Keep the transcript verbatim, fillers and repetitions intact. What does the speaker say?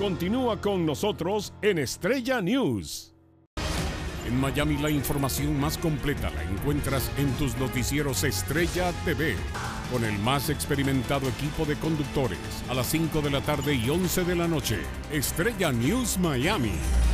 Continúa con nosotros en Estrella News. En Miami la información más completa la encuentras en tus noticieros Estrella T V, con el más experimentado equipo de conductores a las cinco de la tarde y once de la noche. Estrella News Miami.